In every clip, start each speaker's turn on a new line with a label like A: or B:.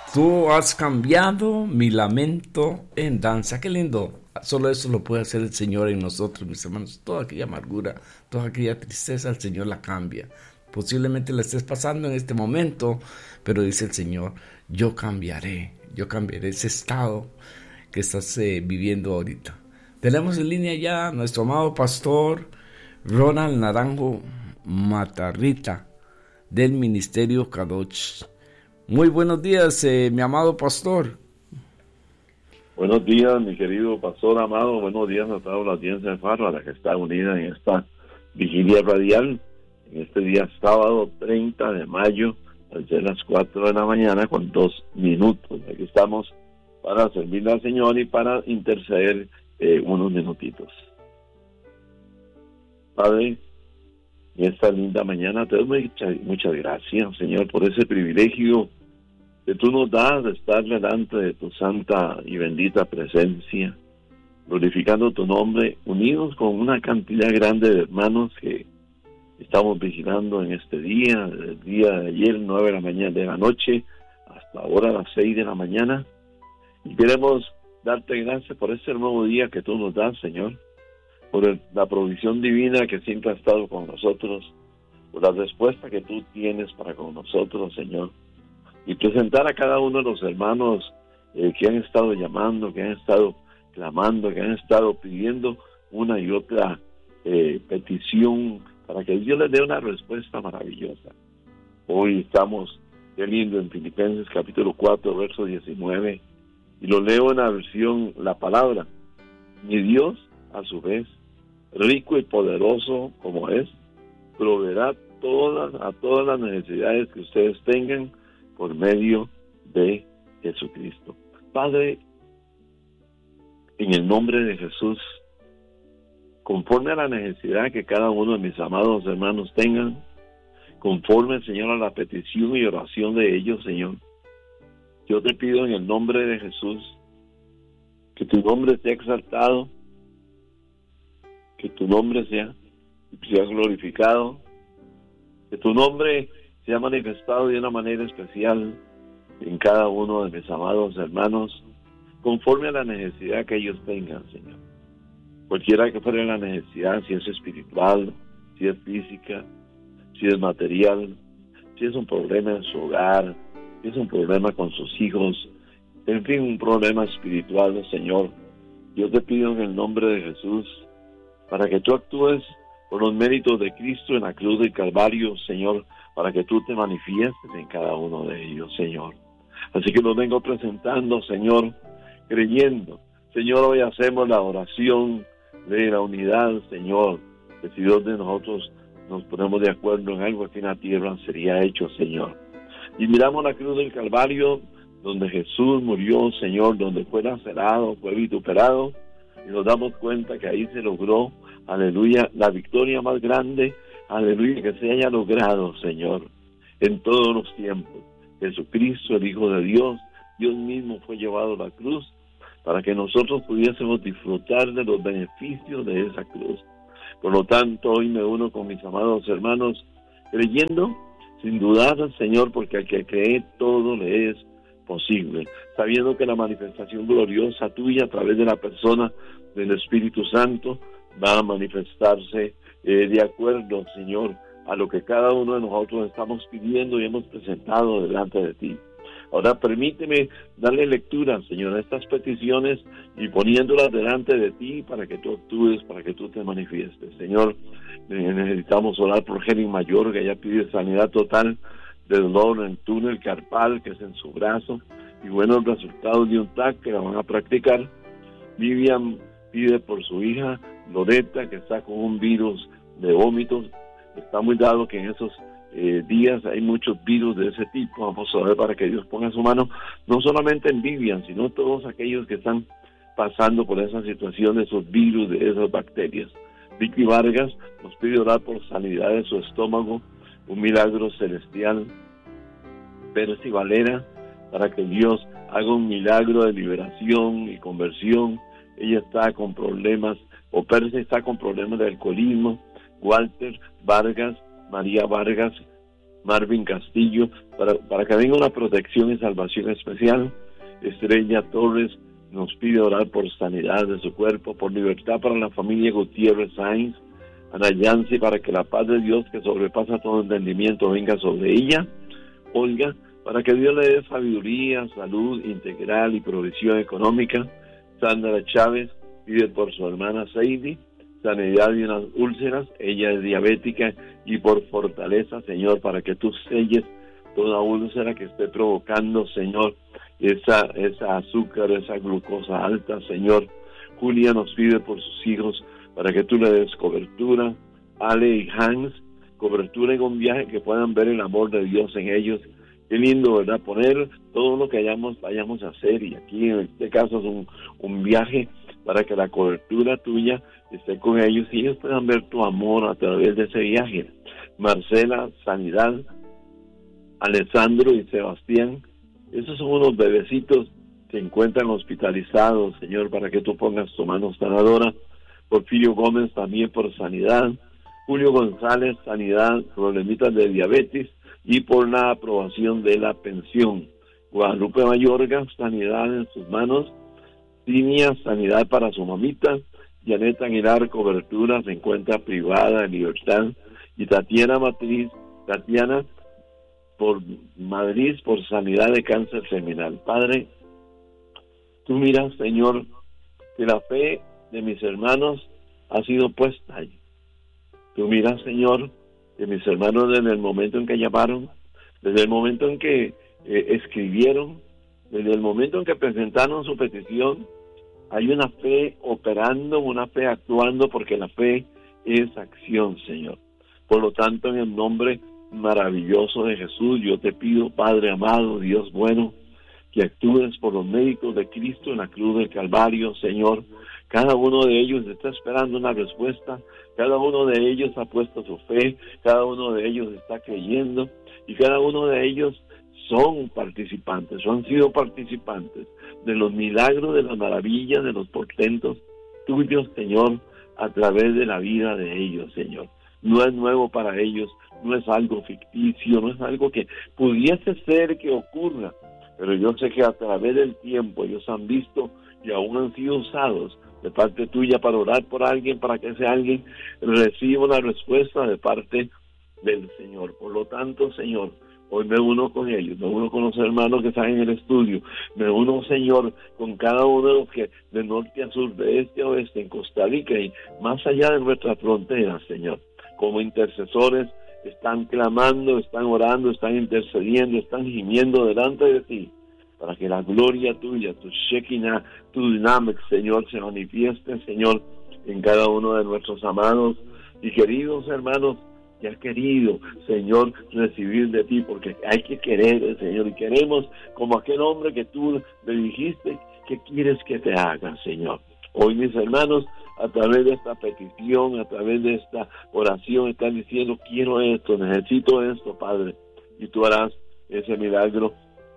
A: Tú has cambiado mi lamento en danza. Qué lindo. Solo eso lo puede hacer el Señor en nosotros, mis hermanos. Toda aquella amargura, toda aquella tristeza, el Señor la cambia. Posiblemente la estés pasando en este momento, pero dice el Señor, yo cambiaré ese estado que estás viviendo ahorita. Tenemos en línea ya a nuestro amado pastor Ronald Naranjo Matarrita del Ministerio Kadosh. Muy buenos días, mi amado pastor.
B: Buenos días, mi querido pastor amado. Buenos días a toda la audiencia de Farra, la que está unida en esta vigilia radial, en este día sábado 30 de mayo, al ser las 4 de la mañana con 2 minutos. Aquí estamos para servirle al Señor y para interceder unos minutitos. Padre, en esta linda mañana te doy muchas gracias, Señor, por ese privilegio que tú nos das de estar delante de tu santa y bendita presencia, glorificando tu nombre, unidos con una cantidad grande de hermanos que estamos vigilando en este día, desde el día de ayer, 9 de la mañana de la noche, hasta ahora las 6 de la mañana, y queremos darte gracias por este nuevo día que tú nos das, Señor, por la provisión divina que siempre ha estado con nosotros, por la respuesta que tú tienes para con nosotros, Señor, y presentar a cada uno de los hermanos que han estado llamando, que han estado clamando, que han estado pidiendo una y otra petición para que Dios les dé una respuesta maravillosa. Hoy estamos leyendo en Filipenses capítulo 4, verso 19, y lo leo en la versión La Palabra. Mi Dios, a su vez, rico y poderoso como es, proveerá a todas las necesidades que ustedes tengan por medio de Jesucristo. Padre, en el nombre de Jesús, conforme a la necesidad que cada uno de mis amados hermanos tengan, conforme, Señor, a la petición y oración de ellos, Señor, yo te pido en el nombre de Jesús que tu nombre sea exaltado, que tu nombre sea glorificado, que tu nombre se ha manifestado de una manera especial en cada uno de mis amados hermanos, conforme a la necesidad que ellos tengan, Señor. Cualquiera que fuera la necesidad, si es espiritual, si es física, si es material, si es un problema en su hogar, si es un problema con sus hijos, en fin, un problema espiritual, Señor, yo te pido en el nombre de Jesús, para que tú actúes por los méritos de Cristo en la cruz del Calvario, Señor, para que tú te manifiestes en cada uno de ellos, Señor. Así que los vengo presentando, Señor, creyendo. Señor, hoy hacemos la oración de la unidad, Señor, que si Dios de nosotros nos ponemos de acuerdo en algo aquí en la tierra, sería hecho, Señor. Y miramos la cruz del Calvario, donde Jesús murió, Señor, donde fue lacerado, fue vituperado, y nos damos cuenta que ahí se logró, aleluya, la victoria más grande, aleluya, que se haya logrado, Señor, en todos los tiempos. Jesucristo, el Hijo de Dios, Dios mismo fue llevado a la cruz para que nosotros pudiésemos disfrutar de los beneficios de esa cruz. Por lo tanto, hoy me uno con mis amados hermanos, creyendo, sin dudar, Señor, porque al que cree todo le es posible, sabiendo que la manifestación gloriosa tuya a través de la persona del Espíritu Santo va a manifestarse de acuerdo, Señor, a lo que cada uno de nosotros estamos pidiendo y hemos presentado delante de ti. Ahora permíteme darle lectura, Señor, a estas peticiones y poniéndolas delante de ti para que tú actúes, para que tú te manifiestes. Señor, necesitamos orar por Helen Mayor, que ella pide sanidad total de dolor en el túnel carpal, que es en su brazo, y buenos resultados de un TAC que la van a practicar. Vivian pide por su hija Loreta, que está con un virus de vómitos. Está muy dado que en esos días hay muchos virus de ese tipo. Vamos a ver para que Dios ponga su mano, no solamente en Vivian, sino todos aquellos que están pasando por esa situación de esos virus, de esas bacterias. Vicky Vargas nos pide orar por sanidad de su estómago, un milagro celestial. Percy Valera, para que Dios haga un milagro de liberación y conversión. Ella está con problemas, o Percy está con problemas de alcoholismo. Walter Vargas, María Vargas, Marvin Castillo, para que venga una protección y salvación especial. Estrella Torres nos pide orar por sanidad de su cuerpo, por libertad para la familia Gutiérrez Sainz. Ana Yancy, para que la paz de Dios que sobrepasa todo entendimiento venga sobre ella. Olga, para que Dios le dé sabiduría, salud integral y provisión económica. Sandra Chávez pide por su hermana Seidy sanidad de unas úlceras, ella es diabética, y por fortaleza, Señor, para que tú selles toda úlcera que esté provocando, Señor, esa azúcar, esa glucosa alta, Señor. Julia nos pide por sus hijos para que tú le des cobertura. Ale y Hans, cobertura en un viaje, que puedan ver el amor de Dios en ellos. Qué lindo, ¿verdad? Poner todo lo que vayamos a hacer, y aquí en este caso es un viaje para que la cobertura tuya esté con ellos y ellos puedan ver tu amor a través de ese viaje. Marcela, sanidad. Alessandro y Sebastián, esos son unos bebecitos que se encuentran hospitalizados, Señor, para que tú pongas tu mano sanadora. Porfirio Gómez también por sanidad. Julio González, sanidad, problemitas de diabetes y por la aprobación de la pensión. Guadalupe Mayorga, sanidad en sus manos. Cinia, sanidad para su mamita. Janet Aguilar, cobertura, se encuentra privada de libertad. Y Tatiana por Madrid, por sanidad de cáncer terminal. Padre, tú miras, Señor, que la fe de mis hermanos ha sido puesta ahí. Tú miras, Señor, que mis hermanos desde el momento en que llamaron, desde el momento en que escribieron, desde el momento en que presentaron su petición, hay una fe operando, una fe actuando, porque la fe es acción, Señor. Por lo tanto, en el nombre maravilloso de Jesús, yo te pido, Padre amado, Dios bueno, que actúes por los médicos de Cristo en la cruz del Calvario, Señor. Cada uno de ellos está esperando una respuesta, cada uno de ellos ha puesto su fe, cada uno de ellos está creyendo, y cada uno de ellos son participantes, o han sido participantes de los milagros, de las maravillas, de los portentos tuyos, Señor, a través de la vida de ellos, Señor. No es nuevo para ellos, no es algo ficticio, no es algo que pudiese ser que ocurra, pero yo sé que a través del tiempo ellos han visto y aún han sido usados de parte tuya para orar por alguien, para que ese alguien reciba una respuesta de parte del Señor. Por lo tanto, Señor, hoy me uno con ellos, me uno con los hermanos que están en el estudio, me uno, Señor, con cada uno de los que de norte a sur, de este a oeste, en Costa Rica y más allá de nuestras fronteras, Señor. Como intercesores están clamando, están orando, están intercediendo, están gimiendo delante de ti, para que la gloria tuya, tu Shekinah, tu Dynamic, Señor, se manifieste, Señor, en cada uno de nuestros amados y queridos hermanos que has querido, Señor, recibir de ti, porque hay que querer, Señor, y queremos como aquel hombre que tú le dijiste que quieres que te haga, Señor. Hoy, mis hermanos, a través de esta petición, a través de esta oración, están diciendo, quiero esto, necesito esto, Padre, y tú harás ese milagro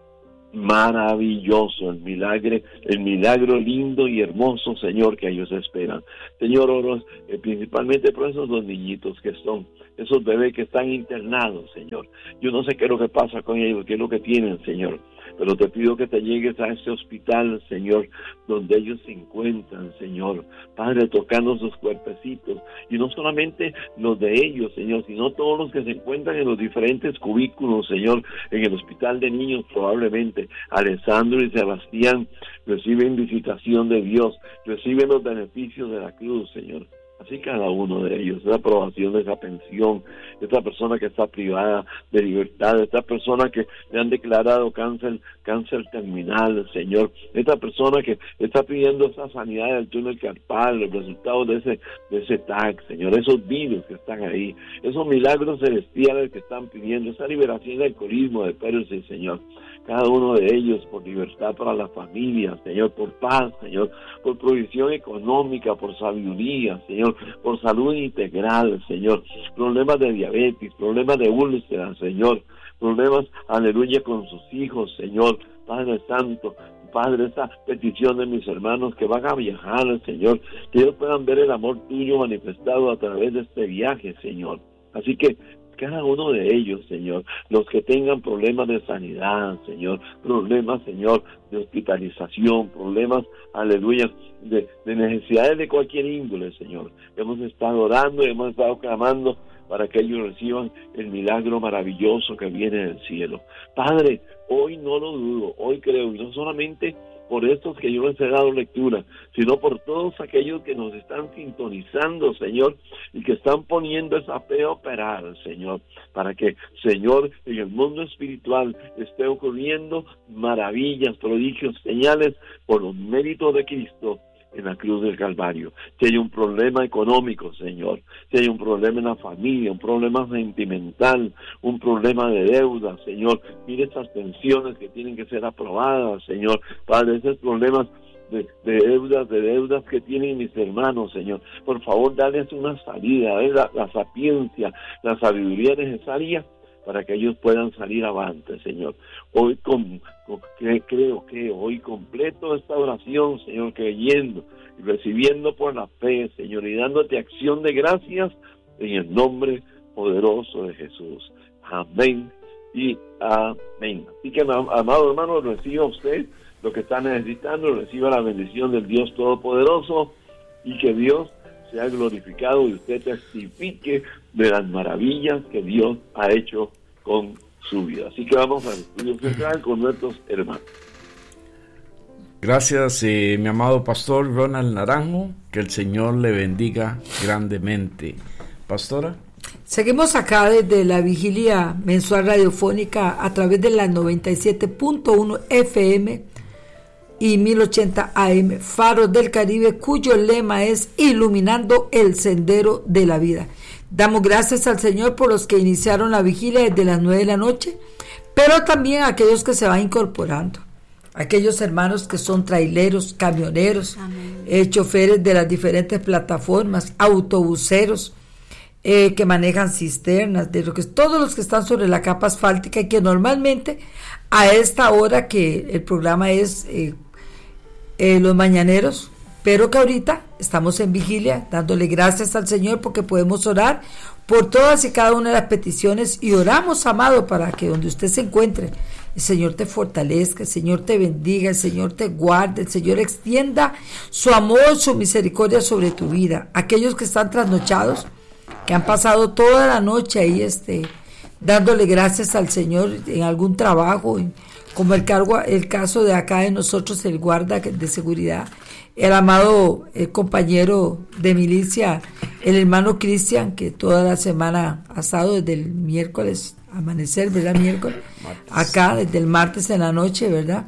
B: maravilloso, el milagro lindo y hermoso, Señor, que ellos esperan. Señor, oro principalmente por esos dos niñitos que son, esos bebés que están internados, Señor. Yo no sé qué es lo que pasa con ellos, qué es lo que tienen, Señor, pero te pido que te llegues a ese hospital, Señor, donde ellos se encuentran, Señor. Padre, tocando sus cuerpecitos, y no solamente los de ellos, Señor, sino todos los que se encuentran en los diferentes cubículos, Señor, en el hospital de niños probablemente. Alessandro y Sebastián reciben visitación de Dios, reciben los beneficios de la cruz, Señor. Así cada uno de ellos, esa aprobación de esa pensión, esta persona que está privada de libertad, esta persona que le han declarado cáncer terminal, Señor, esta persona que está pidiendo esa sanidad del túnel carpal, los resultados de ese TAC, Señor, esos virus que están ahí, esos milagros celestiales que están pidiendo, esa liberación del alcoholismo, de pérdida, Señor. Cada uno de ellos por libertad para la familia, Señor, por paz, Señor, por provisión económica, por sabiduría, Señor, por salud integral, Señor, problemas de diabetes, problemas de úlceras, Señor, problemas, aleluya, con sus hijos, Señor, Padre Santo. Padre, esta petición de mis hermanos que van a viajar, Señor, que ellos puedan ver el amor tuyo manifestado a través de este viaje, Señor. Así que cada uno de ellos, Señor, los que tengan problemas de sanidad, Señor, problemas, Señor, de hospitalización, problemas, aleluya, de necesidades de cualquier índole, Señor. Hemos estado orando y hemos estado clamando para que ellos reciban el milagro maravilloso que viene del cielo. Padre, hoy no lo dudo, hoy creo, y no solamente por estos que yo les he dado lectura, sino por todos aquellos que nos están sintonizando, Señor, y que están poniendo esa fe a operar, Señor, para que, Señor, en el mundo espiritual esté ocurriendo maravillas, prodigios, señales, por los méritos de Cristo en la cruz del Calvario. Si hay un problema económico, Señor, si hay un problema en la familia, un problema sentimental, un problema de deuda, Señor, mire estas pensiones que tienen que ser aprobadas, Señor, Padre, esos problemas de deudas que tienen mis hermanos, Señor, por favor, dales una salida, la sapiencia, la sabiduría necesaria para que ellos puedan salir avante, Señor. Hoy creo que hoy completo esta oración, Señor, creyendo y recibiendo por la fe, Señor, y dándote acción de gracias en el nombre poderoso de Jesús. Amén y amén. Así que, amado hermano, reciba usted lo que está necesitando, reciba la bendición del Dios Todopoderoso y que Dios sea glorificado y usted testifique de las maravillas que Dios ha hecho con su vida. Así que vamos al estudio central con nuestros hermanos.
A: Gracias, mi amado pastor Ronald Naranjo, que el Señor le bendiga grandemente. Pastora.
C: Seguimos acá desde la vigilia mensual radiofónica a través de la 97.1 FM y 1080 AM, Faros del Caribe, cuyo lema es Iluminando el Sendero de la Vida. Damos gracias al Señor por los que iniciaron la vigilia desde las 9 de la noche, pero también a aquellos que se van incorporando, aquellos hermanos que son traileros, camioneros, choferes de las diferentes plataformas, autobuseros, que manejan cisternas, todos los que están sobre la capa asfáltica y que normalmente a esta hora que el programa es los mañaneros, pero que ahorita estamos en vigilia dándole gracias al Señor porque podemos orar por todas y cada una de las peticiones y oramos, amado, para que donde usted se encuentre el Señor te fortalezca, el Señor te bendiga, el Señor te guarde, el Señor extienda su amor, su misericordia sobre tu vida. Aquellos que están trasnochados, que han pasado toda la noche ahí dándole gracias al Señor en algún trabajo, como el caso de acá de nosotros, el guarda de seguridad, el amado compañero de milicia, el hermano Cristian, que toda la semana ha estado desde el miércoles, amanecer, ¿verdad? Miércoles, acá desde el martes en la noche, ¿verdad?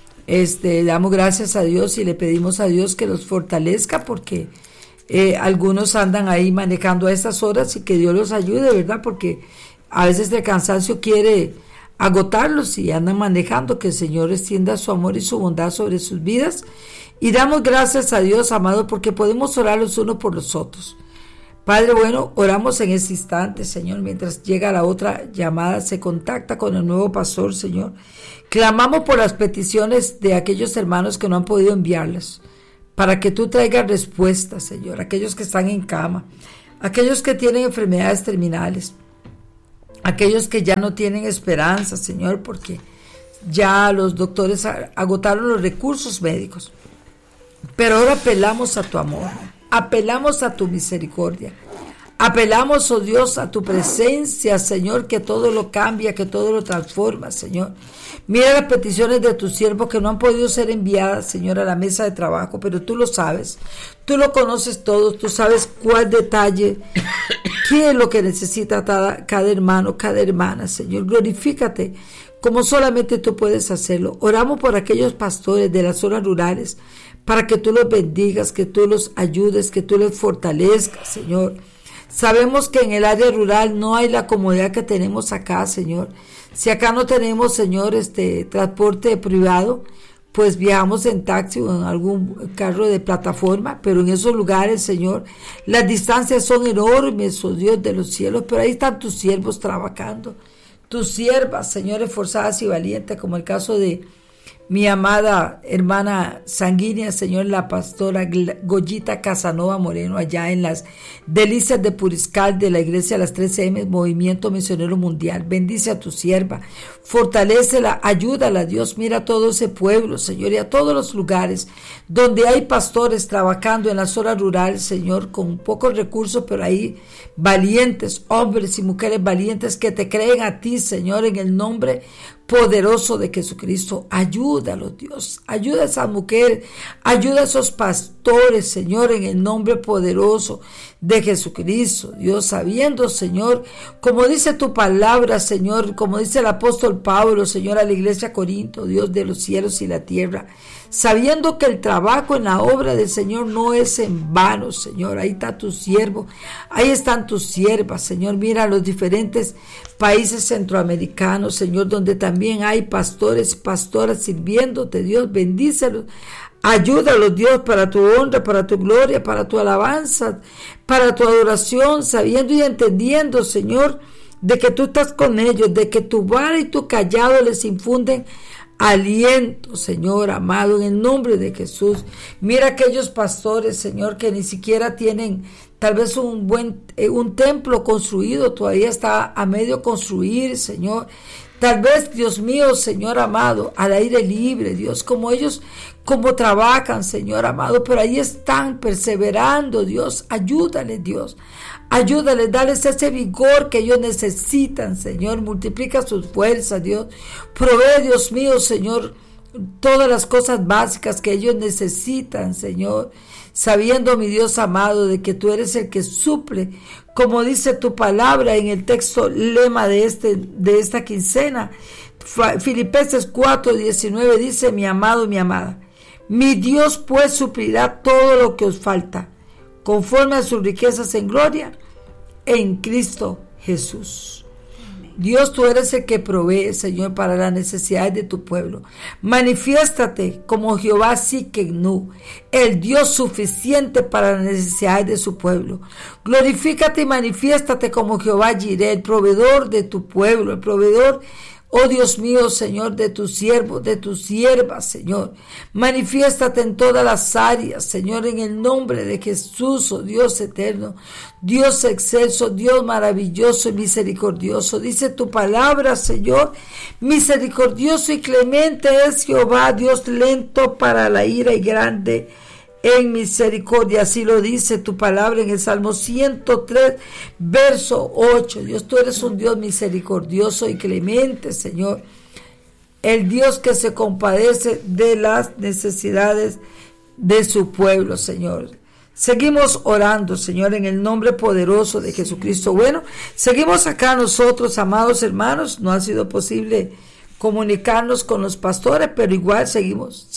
C: Damos gracias a Dios y le pedimos a Dios que los fortalezca porque algunos andan ahí manejando a estas horas y que Dios los ayude, ¿verdad? Porque a veces el cansancio quiere agotarlos y andan manejando, que el Señor extienda su amor y su bondad sobre sus vidas. Y damos gracias a Dios, amado, porque podemos orar los unos por los otros. Padre bueno, oramos en ese instante, Señor, mientras llega la otra llamada, se contacta con el nuevo pastor, Señor. Clamamos por las peticiones de aquellos hermanos que no han podido enviarlas, para que tú traigas respuestas, Señor, aquellos que están en cama, aquellos que tienen enfermedades terminales, aquellos que ya no tienen esperanza, Señor, porque ya los doctores agotaron los recursos médicos. Pero ahora apelamos a tu amor, apelamos a tu misericordia, apelamos, oh Dios, a tu presencia, Señor, que todo lo cambia, que todo lo transforma, Señor. Mira las peticiones de tus siervos que no han podido ser enviadas, Señor, a la mesa de trabajo, pero tú lo sabes, tú lo conoces todo, tú sabes cuál detalle, qué es lo que necesita cada hermano, cada hermana, Señor. Glorifícate como solamente tú puedes hacerlo. Oramos por aquellos pastores de las zonas rurales, para que tú los bendigas, que tú los ayudes, que tú los fortalezcas, Señor. Sabemos que en el área rural no hay la comodidad que tenemos acá, Señor. Si acá no tenemos, Señor, transporte privado, pues viajamos en taxi o en algún carro de plataforma, pero en esos lugares, Señor, las distancias son enormes, oh Dios de los cielos, pero ahí están tus siervos trabajando, tus siervas, Señor, esforzadas y valientes, como el caso de mi amada hermana sanguínea, Señor, la pastora Goyita Casanova Moreno, allá en las Delicias de Puriscal de la Iglesia de las 13M, Movimiento Misionero Mundial. Bendice a tu sierva, fortalécela, ayúdala, Dios. Mira a todo ese pueblo, Señor, y a todos los lugares donde hay pastores trabajando en las zonas rurales, Señor, con pocos recursos, pero hay valientes, hombres y mujeres valientes que te creen a ti, Señor, en el nombre poderoso de Jesucristo. Ayúdalos, Dios. Ayuda a esa mujer, ayuda a esos pastores, Señor, en el nombre poderoso de Jesucristo. Dios, sabiendo, Señor, como dice tu palabra, Señor, como dice el apóstol Pablo, Señor, a la iglesia de Corinto, Dios de los cielos y la tierra, sabiendo que el trabajo en la obra del Señor no es en vano, Señor. Ahí está tu siervo, ahí están tus siervas, Señor. Mira los diferentes países centroamericanos, Señor, donde también hay pastores y pastoras sirviéndote, Dios. Bendícelos, ayúdalos, Dios, para tu honra, para tu gloria, para tu alabanza, para tu adoración, sabiendo y entendiendo, Señor, de que tú estás con ellos, de que tu vara y tu callado les infunden aliento, Señor amado, en el nombre de Jesús. Mira aquellos pastores, Señor, que ni siquiera tienen tal vez un templo construido, todavía está a medio construir, Señor. Tal vez, Dios mío, Señor amado, al aire libre, Dios, como ellos, como trabajan, Señor amado, pero ahí están perseverando, Dios. Ayúdales, Dios. Ayúdales, dales ese vigor que ellos necesitan, Señor. Multiplica sus fuerzas, Dios. Provee, Dios mío, Señor, todas las cosas básicas que ellos necesitan, Señor. Sabiendo, mi Dios amado, de que tú eres el que suple, como dice tu palabra en el texto lema de esta quincena. Filipenses 4:19 dice: mi amado y mi amada, mi Dios pues suplirá todo lo que os falta, conforme a sus riquezas en gloria, en Cristo Jesús. Dios, tú eres el que provee, Señor, para las necesidades de tu pueblo. Manifiéstate como Jehová Tsidkenu, el Dios suficiente para las necesidades de su pueblo. Glorifícate y manifiéstate como Jehová Jireh, el proveedor de tu pueblo, el proveedor, oh Dios mío, Señor, de tus siervos, de tus siervas, Señor. Manifiéstate en todas las áreas, Señor, en el nombre de Jesús, oh Dios eterno, Dios excelso, Dios maravilloso y misericordioso. Dice tu palabra, Señor: misericordioso y clemente es Jehová, Dios lento para la ira y grande en misericordia. Así lo dice tu palabra en el Salmo 103, verso 8. Dios, tú eres un Dios misericordioso y clemente, Señor. El Dios que se compadece de las necesidades de su pueblo, Señor. Seguimos orando, Señor, en el nombre poderoso de Jesucristo. Bueno, seguimos acá nosotros, amados hermanos. No ha sido posible comunicarnos con los pastores, pero igual seguimos.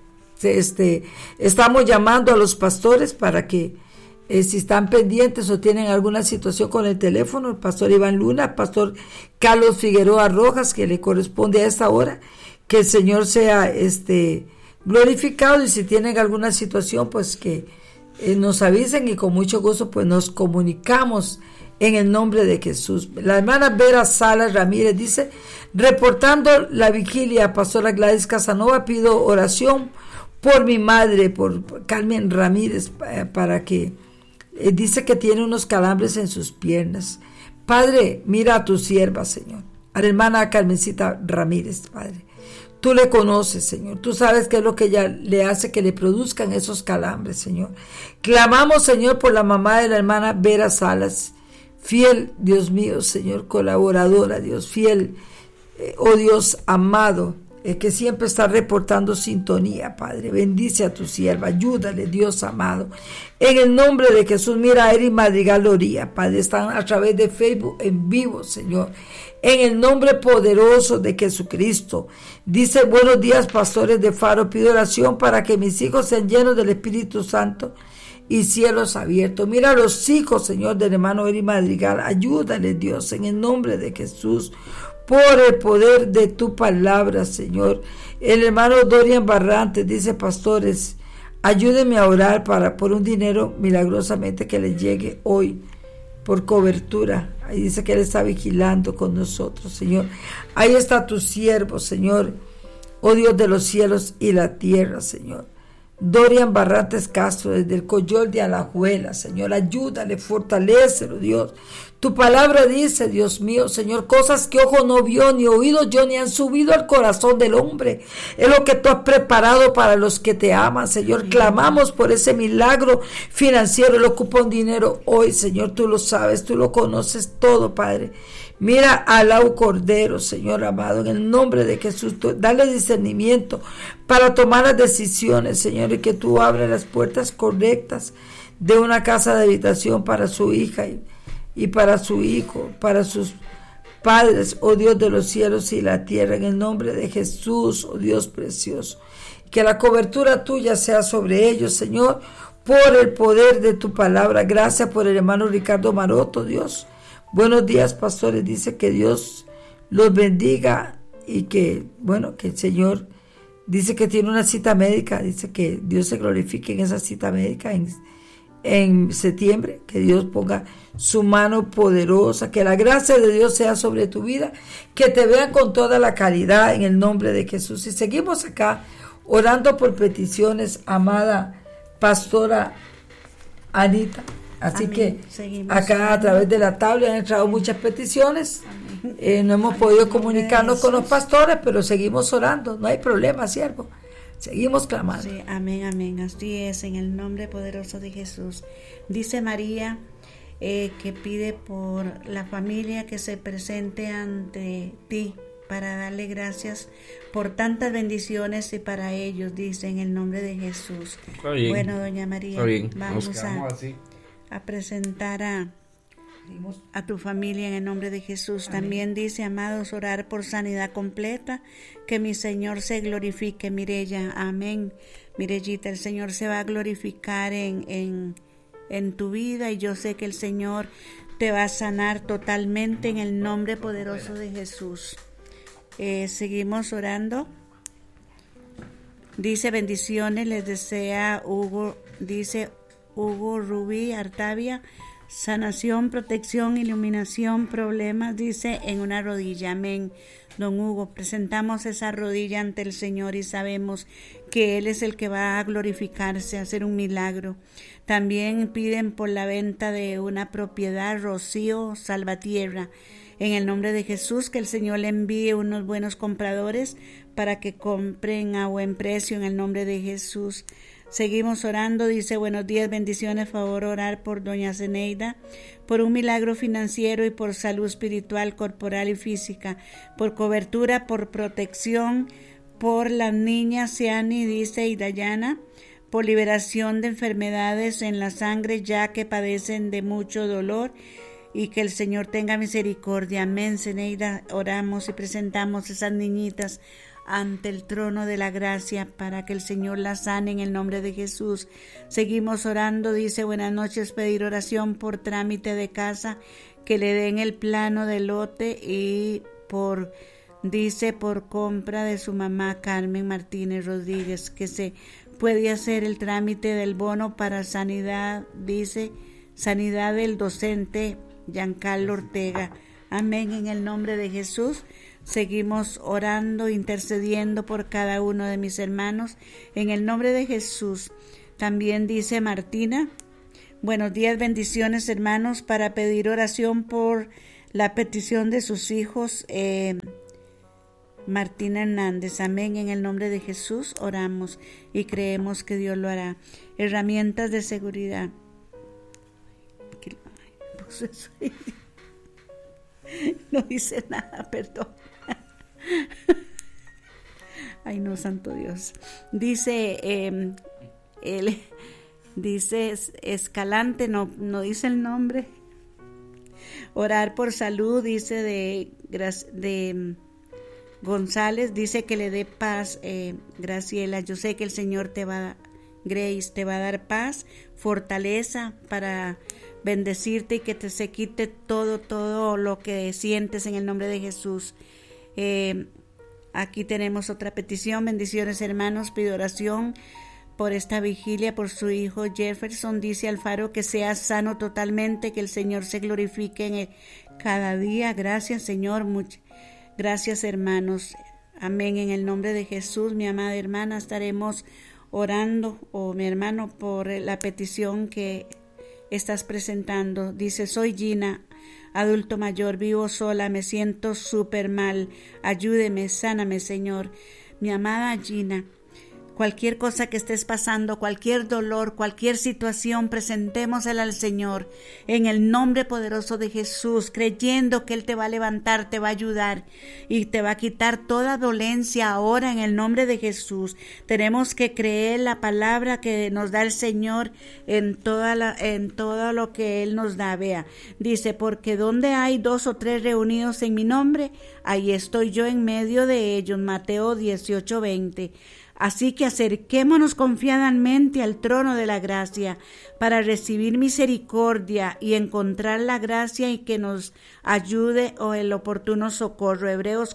C: Estamos llamando a los pastores para que si están pendientes o tienen alguna situación con el teléfono, el pastor Iván Luna, el pastor Carlos Figueroa Rojas, que le corresponde a esta hora, que el Señor sea glorificado, y si tienen alguna situación, pues que nos avisen, y con mucho gusto pues nos comunicamos en el nombre de Jesús. La hermana Vera Salas Ramírez dice: reportando la vigilia, pastora Gladys Casanova, pido oración por mi madre, por Carmen Ramírez, para que dice que tiene unos calambres en sus piernas. Padre, mira a tu sierva, Señor, a la hermana Carmencita Ramírez, Padre. Tú le conoces, Señor. Tú sabes qué es lo que ella le hace que le produzcan esos calambres, Señor. Clamamos, Señor, por la mamá de la hermana Vera Salas, fiel, Dios mío, Señor, colaboradora, Dios, fiel, oh Dios amado, que siempre está reportando sintonía, Padre. Bendice a tu sierva, ayúdale, Dios amado. En el nombre de Jesús, mira a Eri Madrigal Loría, Padre, están a través de Facebook en vivo, Señor. En el nombre poderoso de Jesucristo. Dice: buenos días, pastores de Faro, pido oración para que mis hijos sean llenos del Espíritu Santo y cielos abiertos. Mira a los hijos, Señor, del hermano Eri Madrigal, ayúdale, Dios, en el nombre de Jesús. Por el poder de tu palabra, Señor. El hermano Dorian Barrantes dice: pastores, ayúdenme a orar por un dinero milagrosamente que le llegue hoy por cobertura. Ahí dice que Él está vigilando con nosotros, Señor. Ahí está tu siervo, Señor. oh Dios de los cielos y la tierra, Señor. Dorian Barrantes Castro, desde el Coyol de Alajuela, Señor, ayúdale, fortalécelo, Dios. Tu palabra dice, Dios mío, Señor, cosas que ojo no vio, ni oído yo, ni han subido al corazón del hombre. Es lo que tú has preparado para los que te aman, Señor. Clamamos por ese milagro financiero. Él ocupa un dinero hoy, Señor, tú lo sabes, tú lo conoces todo, Padre. Mira a Lau Cordero, Señor amado, en el nombre de Jesús, dale discernimiento para tomar las decisiones, Señor, y que tú abras las puertas correctas de una casa de habitación para su hija y para su hijo, para sus padres, oh Dios de los cielos y la tierra, en el nombre de Jesús, oh Dios precioso. Que la cobertura tuya sea sobre ellos, Señor, por el poder de tu palabra. Gracias por el hermano Ricardo Maroto, Dios. Buenos días, pastores. Dice que Dios los bendiga y que, bueno, que el Señor dice que tiene una cita médica. Dice que Dios se glorifique en esa cita médica en septiembre. Que Dios ponga su mano poderosa. Que la gracia de Dios sea sobre tu vida. Que te vean con toda la caridad en el nombre de Jesús. Y seguimos acá orando por peticiones, amada pastora Anita. Así amén. Que seguimos acá a través de la tabla han entrado muchas peticiones. No hemos podido comunicarnos con los pastores, pero seguimos orando. No hay problema, siervo. Seguimos clamando.
D: Sí, amén, amén. Así es, en el nombre poderoso de Jesús. Dice María que pide por la familia que se presente ante ti para darle gracias por tantas bendiciones y para ellos, dice en el nombre de Jesús. Bueno, doña María, vamos a presentar a tu familia en el nombre de Jesús. Amén. También dice, amados, orar por sanidad completa, que mi Señor se glorifique. Mireya, amén. Mirellita, el Señor se va a glorificar en tu vida y yo sé que el Señor te va a sanar totalmente en el nombre poderoso de Jesús. Seguimos orando. Dice bendiciones, les desea Hugo, dice Hugo Rubí Artavia, sanación, protección, iluminación, problemas, dice en una rodilla. Amén. Don Hugo, presentamos esa rodilla ante el Señor y sabemos que Él es el que va a glorificarse, a hacer un milagro. También piden por la venta de una propiedad, Rocío Salvatierra. En el nombre de Jesús, que el Señor le envíe unos buenos compradores para que compren a buen precio en el nombre de Jesús. Seguimos orando, dice, buenos días, bendiciones, favor orar por doña Zeneida, por un milagro financiero y por salud espiritual, corporal y física, por cobertura, por protección, por las niñas Ciani, dice, y Dayana, por liberación de enfermedades en la sangre, ya que padecen de mucho dolor, y que el Señor tenga misericordia. Amén, Zeneida, oramos y presentamos esas niñitas ante el trono de la gracia para que el Señor las sane en el nombre de Jesús. Seguimos orando, dice, buenas noches, pedir oración por trámite de casa, que le den el plano de lote y por compra de su mamá Carmen Martínez Rodríguez, que se puede hacer el trámite del bono para sanidad, dice, sanidad del docente Giancarlo Ortega. Amén, en el nombre de Jesús. Seguimos orando, intercediendo por cada uno de mis hermanos en el nombre de Jesús. También dice Martina, buenos días, bendiciones hermanos, para pedir oración por la petición de sus hijos, Martina Hernández. Amén, en el nombre de Jesús oramos y creemos que Dios lo hará. Herramientas de seguridad. No dice nada, perdón. Ay, no, santo Dios. Dice, dice Escalante, no dice el nombre. Orar por salud, dice de González, dice que le dé paz, Graciela. Yo sé que el Señor Grace, te va a dar paz, fortaleza para bendecirte y que se quite todo lo que sientes en el nombre de Jesús. Aquí tenemos otra petición. Bendiciones hermanos, pido oración por esta vigilia, por su hijo Jefferson, dice Alfaro, que sea sano totalmente, que el Señor se glorifique cada día. Gracias Señor, gracias hermanos. Amén. En el nombre de Jesús, mi amada hermana, estaremos orando, o mi hermano, por la petición que estás presentando. Dice: soy Gina, adulto mayor, vivo sola, me siento súper mal. Ayúdeme, sáname, Señor. Mi amada Gina, cualquier cosa que estés pasando, cualquier dolor, cualquier situación, presentémosela al Señor en el nombre poderoso de Jesús, creyendo que Él te va a levantar, te va a ayudar y te va a quitar toda dolencia ahora en el nombre de Jesús. Tenemos que creer la palabra que nos da el Señor en todo lo que Él nos da. Vea, dice: porque donde hay 2 o 3 reunidos en mi nombre, ahí estoy yo en medio de ellos. Mateo 18:20. Así que acerquémonos confiadamente al trono de la gracia para recibir misericordia y encontrar la gracia y que nos ayude o el oportuno socorro. Hebreos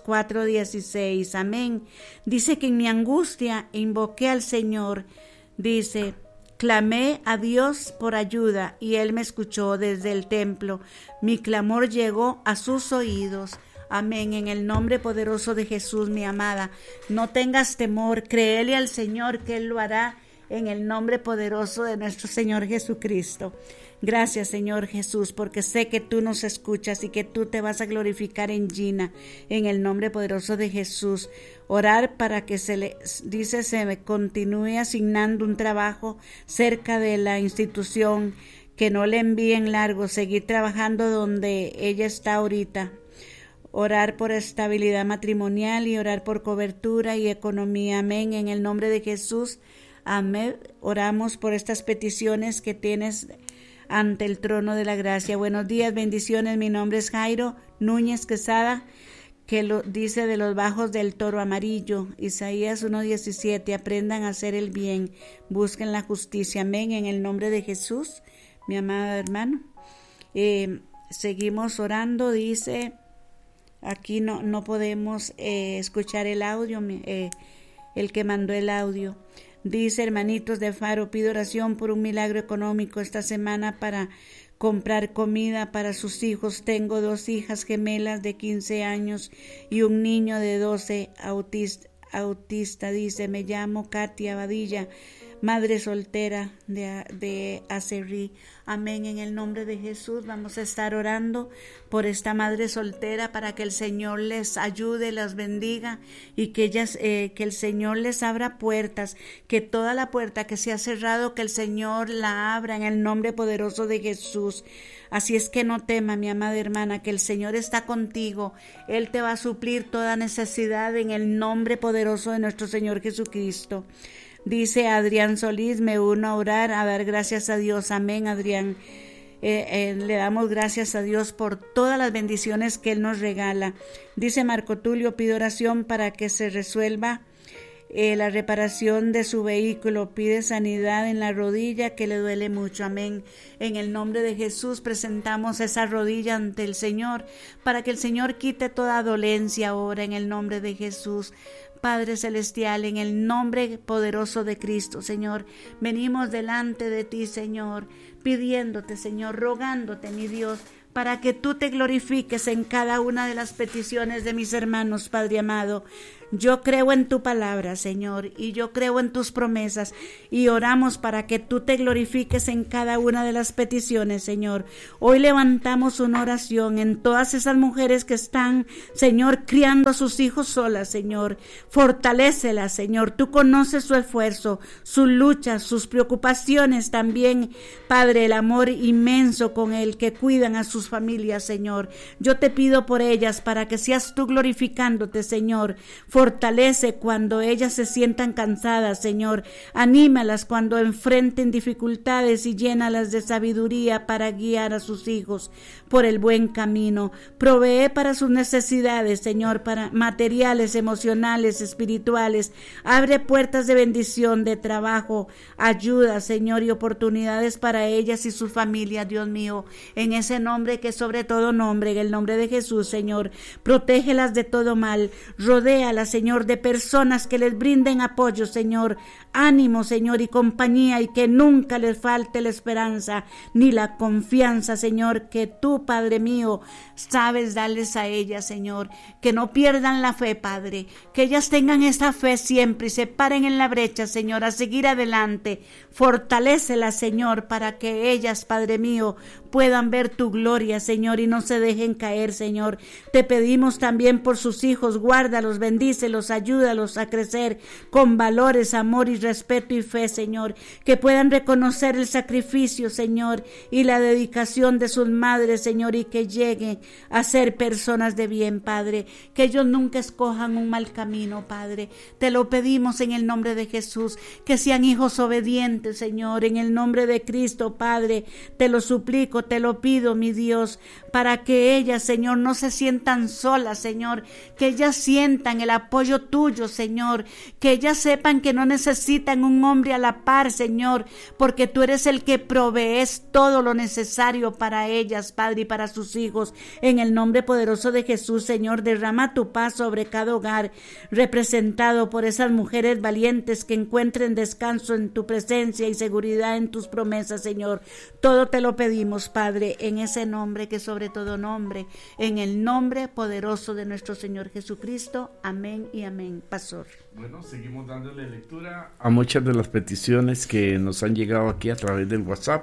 D: 4:16. Amén. Dice que en mi angustia invoqué al Señor. Dice: clamé a Dios por ayuda y Él me escuchó desde el templo. Mi clamor llegó a sus oídos. Amén. En el nombre poderoso de Jesús, mi amada, no tengas temor, créele al Señor que Él lo hará en el nombre poderoso de nuestro Señor Jesucristo. Gracias, Señor Jesús, porque sé que tú nos escuchas y que tú te vas a glorificar en Gina, en el nombre poderoso de Jesús. Orar para que se me continúe asignando un trabajo cerca de la institución, que no le envíen largo, seguir trabajando donde ella está ahorita. Orar por estabilidad matrimonial y orar por cobertura y economía. Amén. En el nombre de Jesús. Amén. Oramos por estas peticiones que tienes ante el trono de la gracia. Buenos días, bendiciones. Mi nombre es Jairo Núñez Quesada, que lo dice de los bajos del Toro Amarillo. Isaías 1:17. Aprendan a hacer el bien, busquen la justicia. Amén. En el nombre de Jesús, mi amado hermano. Seguimos orando. Dice: aquí no podemos escuchar el audio, el que mandó el audio. Dice: hermanitos de Faro, pido oración por un milagro económico esta semana para comprar comida para sus hijos. Tengo 2 hijas gemelas de 15 años y un niño de 12 autista. Dice: me llamo Katia Badilla, madre soltera de Acerrí. Amén. En el nombre de Jesús vamos a estar orando por esta madre soltera para que el Señor les ayude, las bendiga y que el Señor les abra puertas, que toda la puerta que se ha cerrado, que el Señor la abra en el nombre poderoso de Jesús. Así es que no tema, mi amada hermana, que el Señor está contigo. Él te va a suplir toda necesidad en el nombre poderoso de nuestro Señor Jesucristo. Dice Adrián Solís: me uno a orar, a dar gracias a Dios. Amén, Adrián. Le damos gracias a Dios por todas las bendiciones que Él nos regala. Dice Marco Tulio: pido oración para que se resuelva la reparación de su vehículo. Pide sanidad en la rodilla que le duele mucho. Amén. En el nombre de Jesús presentamos esa rodilla ante el Señor para que el Señor quite toda dolencia ahora en el nombre de Jesús. Padre Celestial, en el nombre poderoso de Cristo, Señor, venimos delante de ti, Señor, pidiéndote, Señor, rogándote, mi Dios, para que tú te glorifiques en cada una de las peticiones de mis hermanos, Padre amado. Yo creo en tu palabra, Señor, y yo creo en tus promesas, y oramos para que tú te glorifiques en cada una de las peticiones, Señor. Hoy levantamos una oración en todas esas mujeres que están, Señor, criando a sus hijos solas, Señor. Fortalécelas, Señor. Tú conoces su esfuerzo, sus luchas, sus preocupaciones también, Padre, el amor inmenso con el que cuidan a sus familias, Señor. Yo te pido por ellas para que seas tú glorificándote, Señor. Fortalece cuando ellas se sientan cansadas, Señor. Anímalas cuando enfrenten dificultades y llénalas de sabiduría para guiar a sus hijos por el buen camino. Provee para sus necesidades, Señor, para materiales, emocionales, espirituales. Abre puertas de bendición, de trabajo, ayuda, Señor, y oportunidades para ellas y sus familias, Dios mío. En ese nombre que sobre todo nombre, en el nombre de Jesús, Señor. Protégelas de todo mal. Rodéalas, Señor, de personas que les brinden apoyo, Señor, ánimo, Señor, y compañía, y que nunca les falte la esperanza ni la confianza, Señor, que tú, tú, Padre mío, sabes darles a ellas, Señor, que no pierdan la fe, Padre, que ellas tengan esa fe siempre y se paren en la brecha, Señor, a seguir adelante. Fortalécelas, Señor, para que ellas, Padre mío, puedan ver tu gloria, Señor, y no se dejen caer, Señor. Te pedimos también por sus hijos, guárdalos, bendícelos, ayúdalos a crecer con valores, amor y respeto y fe, Señor, que puedan reconocer el sacrificio, Señor, y la dedicación de sus madres, Señor, y que lleguen a ser personas de bien, Padre, que ellos nunca escojan un mal camino, Padre. Te lo pedimos en el nombre de Jesús, que sean hijos obedientes, Señor, en el nombre de Cristo, Padre, te lo suplico, te lo pido, mi Dios, para que ellas, Señor, no se sientan solas, Señor, que ellas sientan el apoyo tuyo, Señor, que ellas sepan que no necesitan un hombre a la par, Señor, porque tú eres el que provees todo lo necesario para ellas, Padre, y para sus hijos. En el nombre poderoso de Jesús, Señor, derrama tu paz sobre cada hogar, representado por esas mujeres valientes que encuentren descanso en tu presencia y seguridad en tus promesas, Señor. Todo te lo pedimos, Padre, en ese nombre que sobre todo nombre, en el nombre poderoso de nuestro Señor Jesucristo. Amén y amén. Pastor.
A: Bueno, seguimos dándole lectura a muchas de las peticiones que nos han llegado aquí a través del WhatsApp.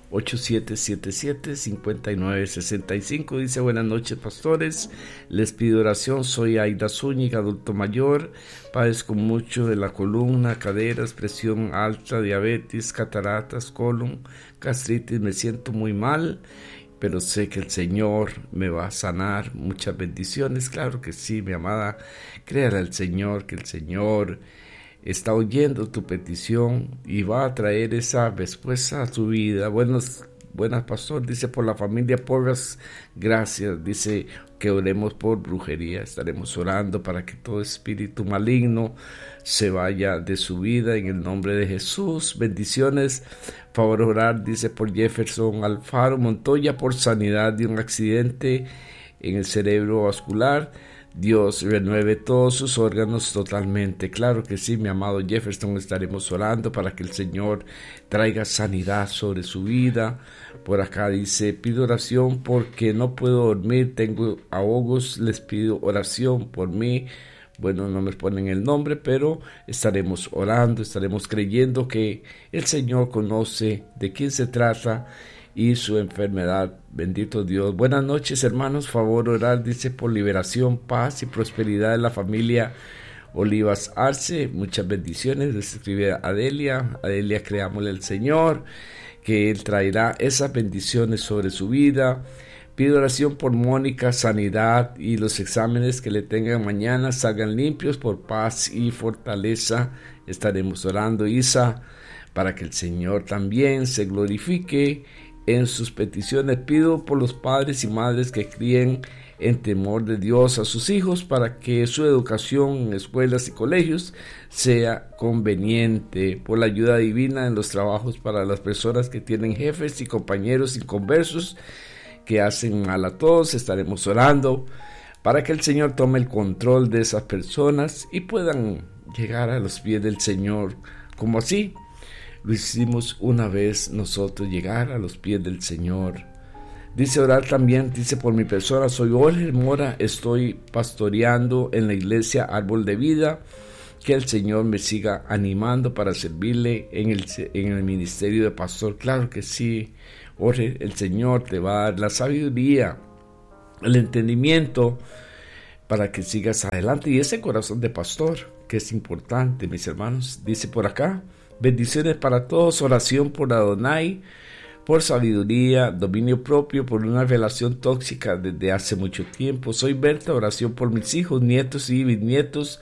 A: 8777-5965. Dice: buenas noches, pastores, les pido oración. Soy Aida Zúñiga, adulto mayor, padezco mucho de la columna, caderas, presión alta, diabetes, cataratas, colon, gastritis. Me siento muy mal, pero sé que el Señor me va a sanar. Muchas bendiciones. Claro que sí, mi amada, créale al Señor, que el Señor está oyendo tu petición y va a traer esa respuesta a tu vida. Buenas, pastor. Dice: por la familia Porras, gracias. Dice que oremos por brujería. Estaremos orando para que todo espíritu maligno se vaya de su vida en el nombre de Jesús. Bendiciones. Favor orar, dice, por Jefferson Alfaro Montoya, por sanidad de un accidente en el cerebro vascular. Dios renueve todos sus órganos totalmente. Claro que sí, mi amado Jefferson, estaremos orando para que el Señor traiga sanidad sobre su vida. Por acá dice: pido oración porque no puedo dormir, tengo ahogos, les pido oración por mí. Bueno, no me ponen el nombre, pero estaremos orando, estaremos creyendo que el Señor conoce de quién se trata y su enfermedad. Bendito Dios. Buenas noches, hermanos. Favor orar, dice, por liberación, paz y prosperidad de la familia Olivas Arce. Muchas bendiciones. Les escribe Adelia. Adelia, creámosle al Señor que Él traerá esas bendiciones sobre su vida. Pido oración por Mónica, sanidad y los exámenes que le tengan mañana salgan limpios, por paz y fortaleza. Estaremos orando, Isa, para que el Señor también se glorifique en sus peticiones. Pido por los padres y madres que críen en temor de Dios a sus hijos, para que su educación en escuelas y colegios sea conveniente. Por la ayuda divina en los trabajos para las personas que tienen jefes y compañeros inconversos que hacen mal a todos. Estaremos orando para que el Señor tome el control de esas personas y puedan llegar a los pies del Señor, como así lo hicimos una vez nosotros, llegar a los pies del Señor. Dice orar también, dice, por mi persona. Soy Jorge Mora, estoy pastoreando en la iglesia Árbol de Vida. Que el Señor me siga animando para servirle en el ministerio de pastor. Claro que sí, Jorge, el Señor te va a dar la sabiduría, el entendimiento para que sigas adelante, y ese corazón de pastor que es importante, mis hermanos. Dice por acá: bendiciones para todos, oración por Adonai, por sabiduría, dominio propio, por una relación tóxica desde hace mucho tiempo. Soy Berta, oración por mis hijos, nietos y bisnietos,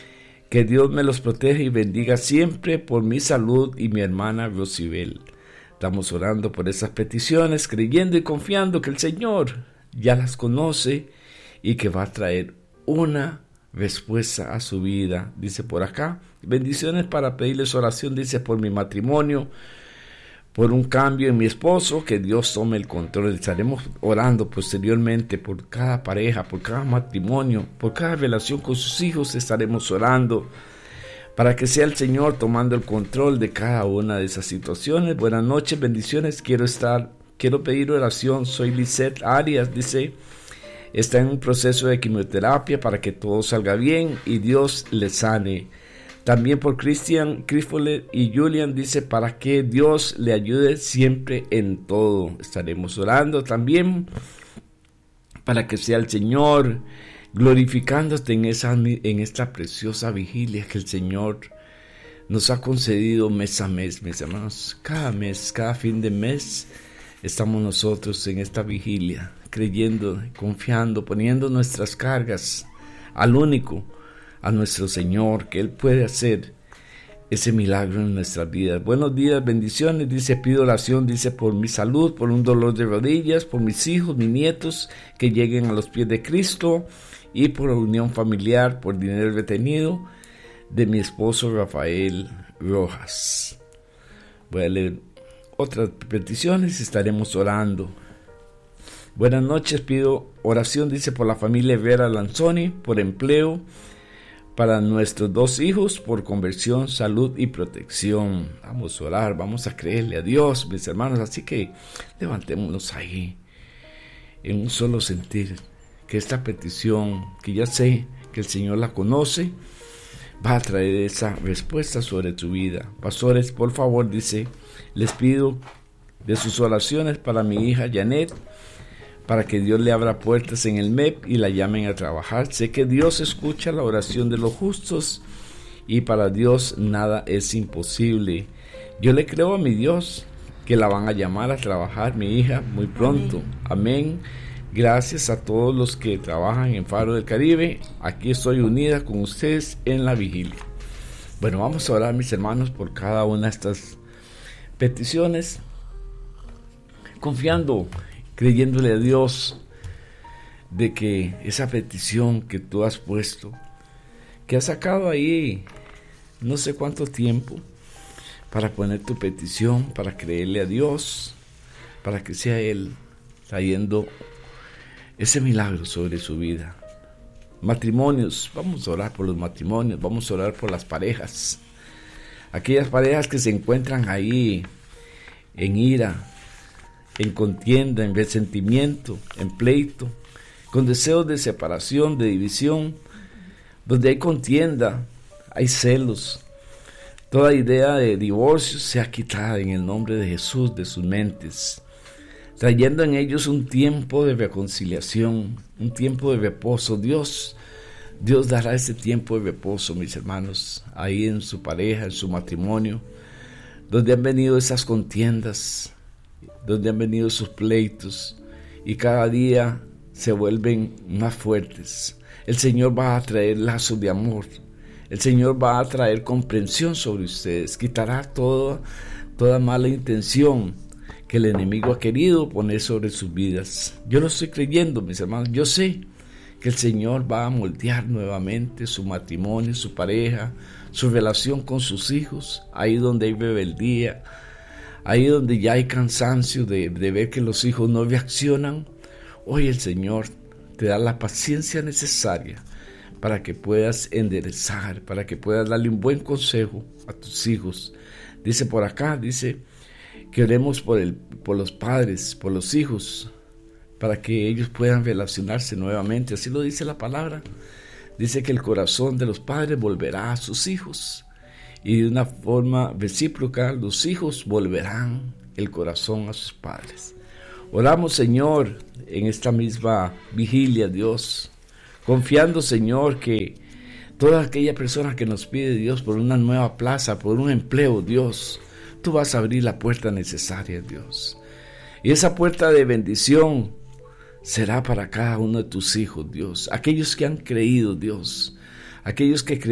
A: que Dios me los proteja y bendiga siempre, por mi salud y mi hermana Rosibel. Estamos orando por esas peticiones, creyendo y confiando que el Señor ya las conoce y que va a traer una respuesta a su vida. Dice por acá: bendiciones para pedirles oración, dice, por mi matrimonio, por un cambio en mi esposo, que Dios tome el control. Estaremos orando posteriormente por cada pareja, por cada matrimonio, por cada relación con sus hijos. Estaremos orando para que sea el Señor tomando el control de cada una de esas situaciones. Buenas noches, bendiciones. Quiero estar quiero pedir oración. Soy Lisette Arias, dice, está en un proceso de quimioterapia para que todo salga bien y Dios le sane. También por Cristian, Crifolet y Julian, dice, para que Dios le ayude siempre en todo. Estaremos orando también para que sea el Señor glorificándote en esta preciosa vigilia que el Señor nos ha concedido mes a mes, mis hermanos. Cada mes, cada fin de mes, estamos nosotros en esta vigilia, creyendo, confiando, poniendo nuestras cargas al único, a nuestro Señor, que Él puede hacer ese milagro en nuestras vidas. Buenos días, bendiciones, dice, pido oración, dice, por mi salud, por un dolor de rodillas, por mis hijos, mis nietos, que lleguen a los pies de Cristo, y por la unión familiar, por dinero retenido, de mi esposo Rafael Rojas. Voy a leer otras peticiones y estaremos orando. Buenas noches, pido oración, dice, por la familia Vera Lanzoni, por empleo, para nuestros 2 hijos, por conversión, salud y protección. Vamos a orar, vamos a creerle a Dios, mis hermanos, así que levantémonos ahí, en un solo sentir, que esta petición, que ya sé que el Señor la conoce, va a traer esa respuesta sobre tu vida. Pastores, por favor, dice, les pido de sus oraciones para mi hija Janet, para que Dios le abra puertas en el MEP y la llamen a trabajar. Sé que Dios escucha la oración de los justos y para Dios nada es imposible. Yo le creo a mi Dios que la van a llamar a trabajar, mi hija, muy pronto. Amén. Gracias a todos los que trabajan en Faro del Caribe. Aquí estoy unida con ustedes en la vigilia. Bueno, vamos a orar, mis hermanos, por cada una de estas peticiones, confiando, creyéndole a Dios de que esa petición que tú has puesto, que has sacado ahí no sé cuánto tiempo para poner tu petición, para creerle a Dios, para que sea Él trayendo ese milagro sobre su vida. Matrimonios, vamos a orar por los matrimonios, vamos a orar por las parejas, aquellas parejas que se encuentran ahí en ira, en contienda, en resentimiento, en pleito, con deseos de separación, de división, donde hay contienda, hay celos. Toda idea de divorcio sea quitada en el nombre de Jesús de sus mentes, trayendo en ellos un tiempo de reconciliación, un tiempo de reposo. Dios dará ese tiempo de reposo, mis hermanos, ahí en su pareja, en su matrimonio, donde han venido esas contiendas, donde han venido sus pleitos y cada día se vuelven más fuertes. El Señor va a traer lazos de amor, el Señor va a traer comprensión sobre ustedes, quitará toda mala intención que el enemigo ha querido poner sobre sus vidas. Yo lo estoy creyendo, mis hermanos. Yo sé que el Señor va a moldear nuevamente su matrimonio, su pareja, su relación con sus hijos, ahí donde hay rebeldía, ahí donde ya hay cansancio de ver que los hijos no reaccionan. Hoy el Señor te da la paciencia necesaria para que puedas enderezar, para que puedas darle un buen consejo a tus hijos. Dice por acá, dice que oremos por los padres, por los hijos, para que ellos puedan relacionarse nuevamente. Así lo dice la palabra. Dice que el corazón de los padres volverá a sus hijos y de una forma recíproca los hijos volverán el corazón a sus padres. Oramos, Señor, en esta misma vigilia, Dios, confiando, Señor, que toda aquella persona que nos pide, Dios, por una nueva plaza, por un empleo, Dios, tú vas a abrir la puerta necesaria, Dios. Y esa puerta de bendición será para cada uno de tus hijos, Dios. Aquellos que han creído, Dios. Aquellos que